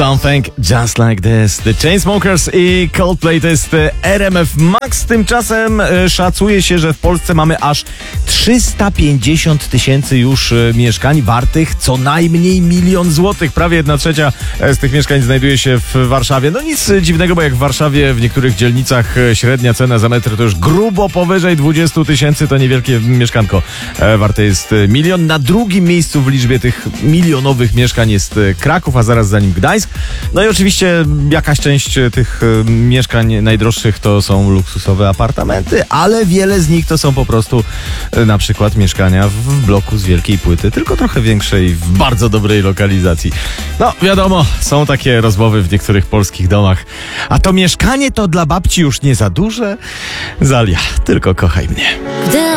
Something Just Like This. The Chainsmokers i Coldplay to jest RMF Max. Tymczasem szacuje się, że w Polsce mamy aż 350 000 już mieszkań wartych co najmniej 1 000 000 złotych. Prawie 1/3 z tych mieszkań znajduje się w Warszawie. No nic dziwnego, bo jak w Warszawie w niektórych dzielnicach średnia cena za metr to już grubo powyżej 20 000, to niewielkie mieszkanko warte jest 1 000 000. Na drugim miejscu w liczbie tych milionowych mieszkań jest Kraków, a zaraz za nim Gdańsk. No i oczywiście jakaś część tych mieszkań najdroższych to są luksusowe apartamenty, ale wiele z nich to są po prostu na przykład mieszkania w bloku z wielkiej płyty, tylko trochę większej, w bardzo dobrej lokalizacji. No wiadomo, są takie rozmowy w niektórych polskich domach. A to mieszkanie to dla babci już nie za duże? Zalia, tylko kochaj mnie.